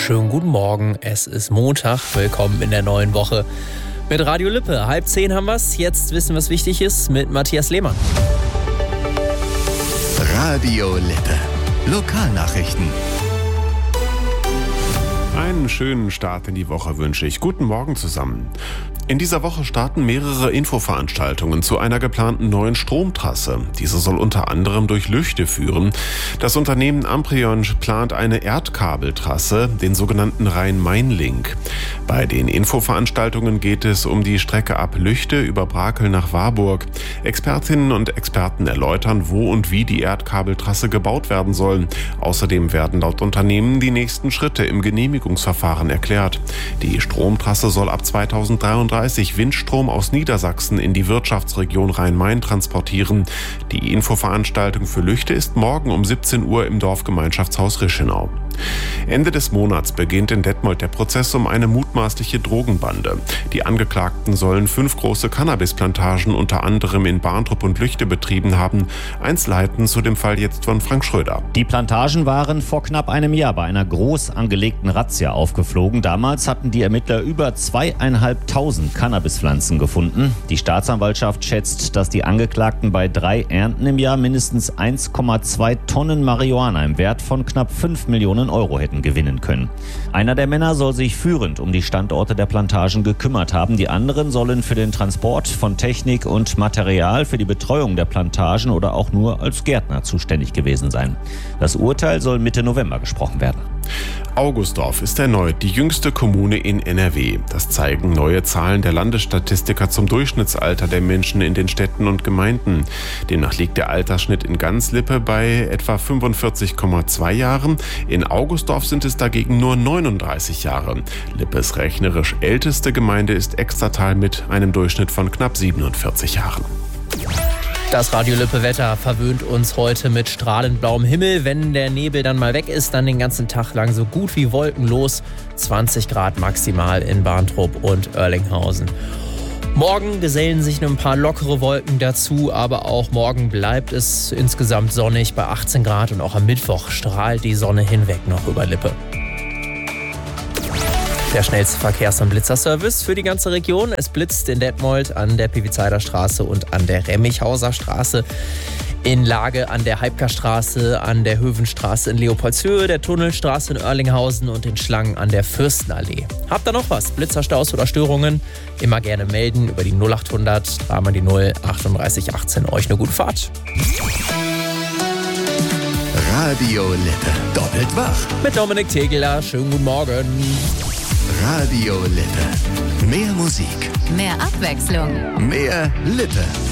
Schönen guten Morgen, es ist Montag, willkommen in der neuen Woche mit Radio Lippe. 9:30 haben wir's, jetzt wissen, was wichtig ist, mit Matthias Lehmann. Radio Lippe. Lokalnachrichten. Einen schönen Start in die Woche wünsche ich. Guten Morgen zusammen. In dieser Woche starten mehrere Infoveranstaltungen zu einer geplanten neuen Stromtrasse. Diese soll unter anderem durch Lüchte führen. Das Unternehmen Amprion plant eine Erdkabeltrasse, den sogenannten Rhein-Main-Link. Bei den Infoveranstaltungen geht es um die Strecke ab Lüchte über Brakel nach Warburg. Expertinnen und Experten erläutern, wo und wie die Erdkabeltrasse gebaut werden soll. Außerdem werden laut Unternehmen die nächsten Schritte im Genehmigungsverfahren erklärt. Die Stromtrasse soll ab 2033 Windstrom aus Niedersachsen in die Wirtschaftsregion Rhein-Main transportieren. Die Infoveranstaltung für Lüchte ist morgen um 17 Uhr im Dorfgemeinschaftshaus Rischenau. Ende des Monats beginnt in Detmold der Prozess um eine mutmaßliche Drogenbande. Die Angeklagten sollen 5 große Cannabisplantagen unter anderem in Barntrup und Lüchte betrieben haben. Einzelheiten zu dem Fall jetzt von Frank Schröder. Die Plantagen waren vor knapp einem Jahr bei einer groß angelegten Razzia aufgeflogen. Damals hatten die Ermittler über 2.500 Cannabispflanzen gefunden. Die Staatsanwaltschaft schätzt, dass die Angeklagten bei 3 Ernten im Jahr mindestens 1,2 Tonnen Marihuana im Wert von knapp 5 Millionen Euro hätten gewinnen können. Einer der Männer soll sich führend um die Standorte der Plantagen gekümmert haben. Die anderen sollen für den Transport von Technik und Material für die Betreuung der Plantagen oder auch nur als Gärtner zuständig gewesen sein. Das Urteil soll Mitte November gesprochen werden. Augustdorf ist erneut die jüngste Kommune in NRW. Das zeigen neue Zahlen der Landesstatistiker zum Durchschnittsalter der Menschen in den Städten und Gemeinden. Demnach liegt der Altersschnitt in ganz Lippe bei etwa 45,2 Jahren. In Augustdorf sind es dagegen nur 39 Jahre. Lippes rechnerisch älteste Gemeinde ist Extertal mit einem Durchschnitt von knapp 47 Jahren. Das Radio Lippe Wetter verwöhnt uns heute mit strahlend blauem Himmel. Wenn der Nebel dann mal weg ist, dann den ganzen Tag lang so gut wie wolkenlos. 20 Grad maximal in Barntrup und Oerlinghausen. Morgen gesellen sich nur ein paar lockere Wolken dazu, aber auch morgen bleibt es insgesamt sonnig bei 18 Grad und auch am Mittwoch strahlt die Sonne hinweg noch über Lippe. Der schnellste Verkehrs- und Blitzerservice für die ganze Region. Es blitzt in Detmold an der Piwizeider Straße und an der Remmichhauser Straße. In Lage an der Heibker-Straße, an der Hövenstraße in Leopoldshöhe, der Tunnelstraße in Oerlinghausen und in Schlangen an der Fürstenallee. Habt ihr noch was? Blitzerstaus oder Störungen? Immer gerne melden über die 0800 3 die 0 38 18. Euch eine gute Fahrt. Radio Lippe. Doppelt wach. Mit Dominik Tegeler. Schönen guten Morgen. Radio Lippe. Mehr Musik. Mehr Abwechslung. Mehr Lippe.